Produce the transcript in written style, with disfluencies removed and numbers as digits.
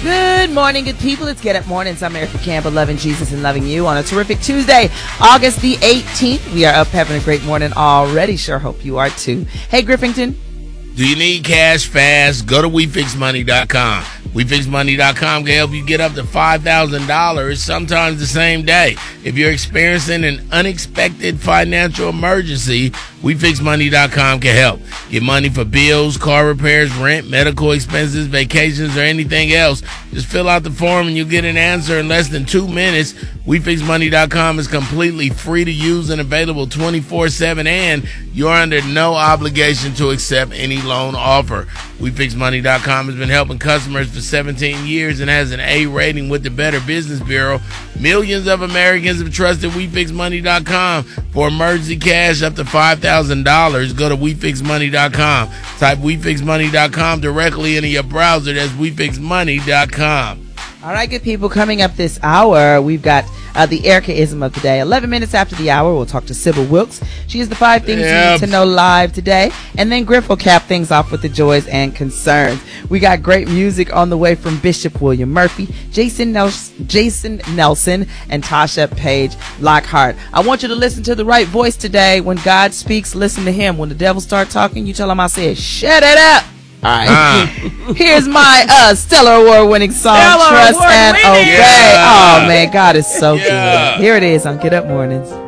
Good morning, good people. It's Get Up Mornings. I'm Erica Campbell, loving Jesus and loving you on a terrific Tuesday, August the 18th. We are up having a great morning already. Sure hope you are too. Hey, Griffington. Do you need cash fast? Go to WeFixMoney.com. WeFixMoney.com can help you get up to $5,000 sometimes the same day. If you're experiencing an unexpected financial emergency, WeFixMoney.com can help. Get money for bills, car repairs, rent, medical expenses, vacations, or anything else. Just fill out the form and you'll get an answer in less than 2 minutes. WeFixMoney.com is completely free to use and available 24/7, and you're under no obligation to accept any loan offer. WeFixMoney.com has been helping customers for 17 years and has an A rating with the Better Business Bureau. Millions of Americans have trusted WeFixMoney.com for emergency cash up to $5,000. Go to WeFixMoney.com. Type WeFixMoney.com directly into your browser. That's WeFixMoney.com. All right, good people. Coming up this hour, we've got the Erica-ism of the day. 11 minutes after the hour, we'll talk to Sybil Wilkes. She is the 5 things you need to know live today. And then Griff will cap things off with the joys and concerns. We got great music on the way from Bishop William Murphy, Jason Nelson, and Tasha Page Lockhart. I want you to listen to the right voice today. When God speaks, listen to him. When the devil starts talking, you tell him I said, shut it up. All right. Here's my Stellar Award-winning song, Trust and Obey. Oh, man, God is so good. Here it is on Get Up Mornings.